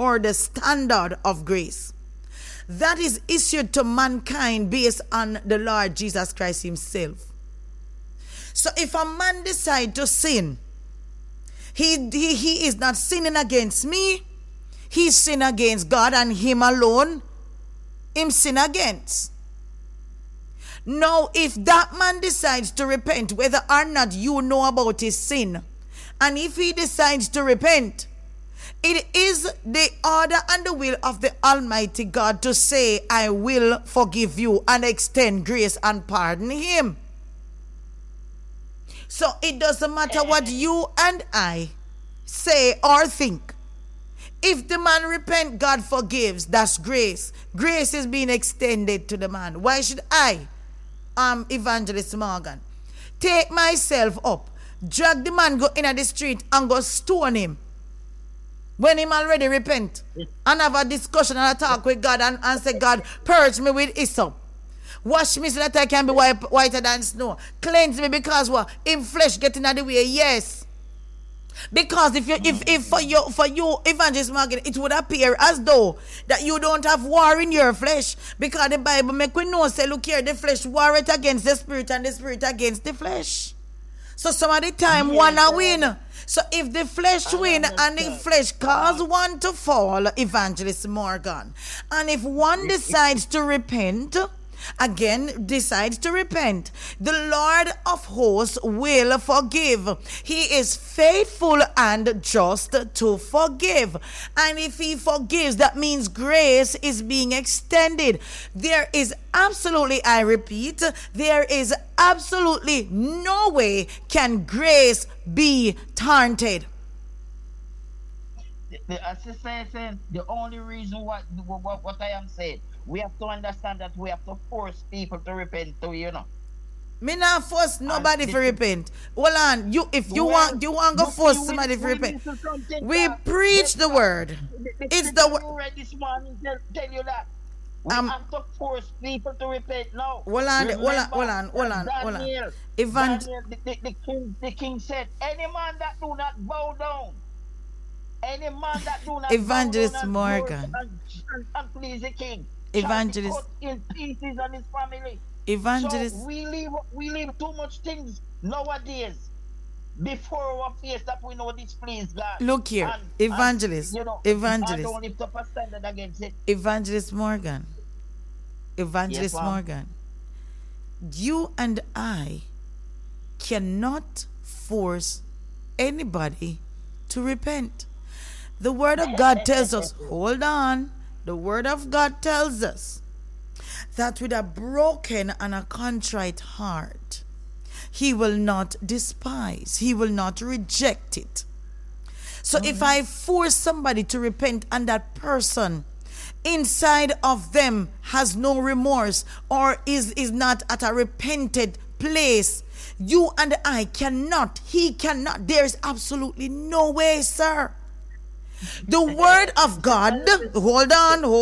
or the standard of grace that is issued to mankind based on the Lord Jesus Christ himself. So if a man decides to sin, he is not sinning against me. He's sinning against God, and him alone him sin against. Now, if that man decides to repent, whether or not you know about his sin, and if he decides to repent, it is the order and the will of the Almighty God to say, I will forgive you, and extend grace and pardon him. So it doesn't matter what you and I say or think. If the man repent, God forgives. That's grace. Grace is being extended to the man. Why should I, Evangelist Morgan, take myself up, drag the man, go in the street and go stone him when him already repent, and have a discussion and a talk with God and say, God, purge me with hyssop, wash me so that I can be whiter than snow, cleanse me because what? In flesh getting out of the way. Yes. Because if for you, Evangelist Morgan, it would appear as though that you don't have war in your flesh, because the Bible make we know, say, look here, the flesh warreth against the spirit, and the spirit against the flesh. So some of the time one a win. So if the flesh win and the flesh cause one to fall, Evangelist Morgan, and if one decides to repent, again decides to repent, the Lord of hosts will forgive. He is faithful and just to forgive. And if he forgives, that means grace is being extended. There is absolutely, I repeat, there is absolutely no way can grace be tainted. As I say, the only reason what I am saying, we have to understand that we have to force people to repent too, you know. Me not force nobody to repent. Hold on, if you want to force somebody to repent. We preach the word. It's the word. This morning tell you that we have to force people to repent now. Hold on. Daniel, the king said, any man that do not bow down, any man that do not Evangelist bow down Morgan and please the king, Evangelist shall be cut in pieces on his family. Evangelist. So we leave too much things nowadays before our face that we know displease God. Look here, Evangelist. Evangelist. I don't lift up a standard against it. Evangelist Morgan. Evangelist Morgan. You and I cannot force anybody to repent. The word of God tells us, hold on. The word of God tells us that with a broken and a contrite heart, he will not despise, he will not reject it. So if I force somebody to repent and that person inside of them has no remorse or is not at a repented place, you and I cannot, he cannot, there is absolutely no way, sir. The word of God, hold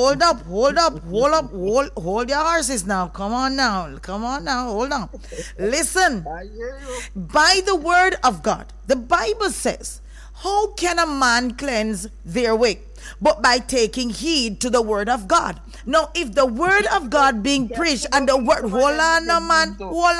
your horses now. Come on now, hold on. Listen, by the word of God, the Bible says, how can a man cleanse their way? But by taking heed to the word of God. Now, if the word of God being preached and the word, hold on, no man.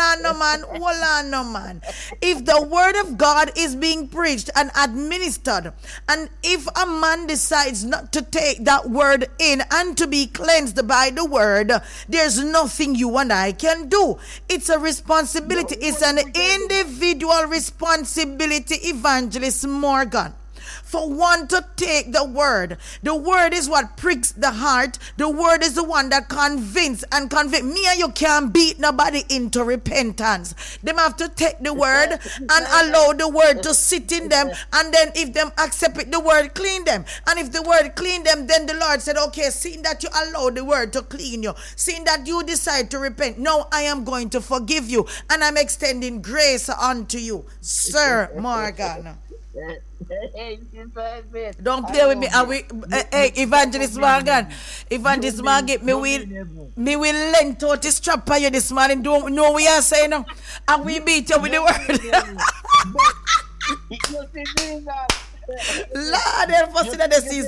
If the word of God is being preached and administered, and if a man decides not to take that word in and to be cleansed by the word, there's nothing you and I can do. It's a responsibility. It's an individual responsibility, Evangelist Morgan, for one to take the word. The word is what pricks the heart. The word is the one that convince and convict. Me and you can't beat nobody into repentance. Them have to take the word and allow the word to sit in them, and then if them accept it, the word clean them. And if the word clean them, then the Lord said, okay, seeing that you allow the word to clean you, seeing that you decide to repent, now I am going to forgive you, and I'm extending grace unto you, Sir Morgan. Don't play with me. Hey, Evangelist Morgan, me will lend out the strap for you this morning. Don't know what we are saying now, and we beat you with the word. Lord, help us in the season.